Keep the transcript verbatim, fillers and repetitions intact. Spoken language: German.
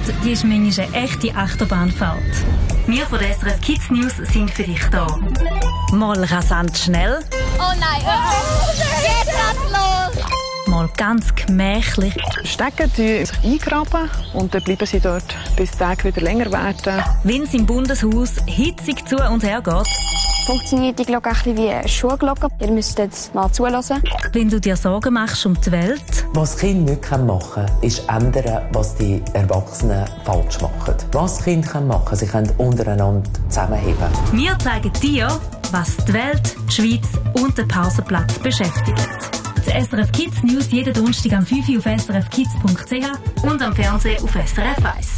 die ist manchmal eine echte Achterbahnfahrt. Wir von der S R F Kids News sind für dich da. Mal rasant schnell. Oh nein, oh, geht grad los! Mal ganz gemächlich. Stecken die sich eingraben und dann bleiben sie dort, bis die Tage wieder länger werden. Wenn es im Bundeshaus hitzig zu und her geht. Funktioniert die Glocke ein bisschen wie eine Schulglocke. Ihr müsst jetzt mal zuhören. Wenn du dir Sorgen machst um die Welt. Was Kinder nicht machen können, ist ändern, was die Erwachsenen falsch machen. Was Kinder machen können, sie können untereinander zusammenheben. Wir zeigen dir, was die Welt, die Schweiz und den Pausenplatz beschäftigt. Das S R F Kids News jeden Donnerstag am fünf Uhr auf s r f kids punkt c h und am Fernsehen auf S R F eins.